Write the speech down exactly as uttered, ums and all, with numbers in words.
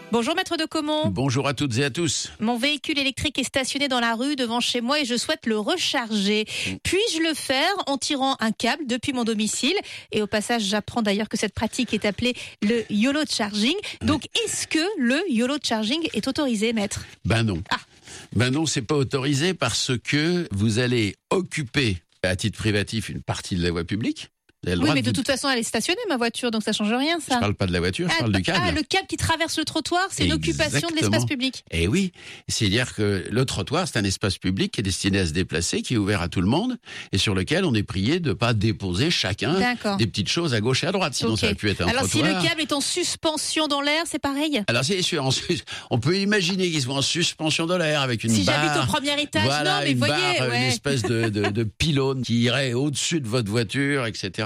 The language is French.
Bonjour maître de Caumont. Bonjour à toutes et à tous. Mon véhicule électrique est stationné dans la rue devant chez moi et je souhaite le recharger. Puis-je le faire en tirant un câble depuis mon domicile? Et au passage, j'apprends d'ailleurs que cette pratique est appelée le YOLO charging. Donc, est-ce que le YOLO charging est autorisé, maître? Ben non. Ah. Ben non, c'est pas autorisé parce que vous allez occuper à titre privatif une partie de la voie publique. Oui, mais de toute façon, elle est stationnée, ma voiture, donc ça change rien, ça. Je parle pas de la voiture, je ah, parle du câble. Ah, le câble qui traverse le trottoir, c'est une occupation de l'espace public. Eh oui, c'est-à-dire que le trottoir, c'est un espace public qui est destiné à se déplacer, qui est ouvert à tout le monde, et sur lequel on est prié de pas déposer chacun des petites choses à gauche et à droite, sinon okay. ça aurait pu être un Alors trottoir. Alors si le câble est en suspension dans l'air, c'est pareil? Alors c'est sûr, on peut imaginer qu'il soit en suspension dans l'air avec une si barre. Si j'habite au premier étage, voilà, non, mais une voyez, barre, ouais. une espèce de, de, de pylône qui irait au-dessus de votre voiture, et cetera.